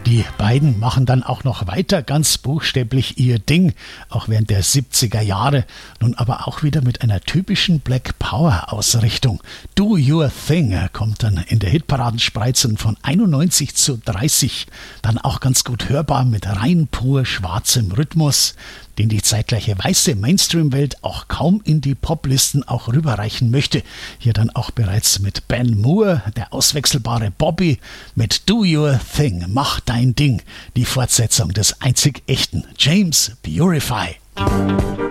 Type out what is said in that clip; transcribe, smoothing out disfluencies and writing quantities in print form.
Die beiden machen dann auch noch weiter ganz buchstäblich ihr Ding, auch während der 70er Jahre, nun aber auch wieder mit einer typischen Black Power Ausrichtung. Do Your Thing kommt dann in der Hitparadenspreizung von 91:30, dann auch ganz gut hörbar mit rein pur schwarzem Rhythmus, den die zeitgleiche weiße Mainstream-Welt auch kaum in die Poplisten auch rüberreichen möchte. Hier dann auch bereits mit Ben Moore, der auswechselbare Bobby, mit Do Your Thing, mach dein Ding, die Fortsetzung des einzig echten James Purify.